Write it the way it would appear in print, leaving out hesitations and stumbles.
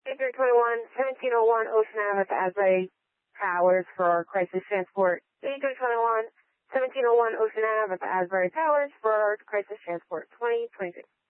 2321, 1701 Ocean Ave at the Asbury Towers for Crisis Transport. 2321, 1701 Ocean Ave at the Asbury Towers for Crisis Transport 2026.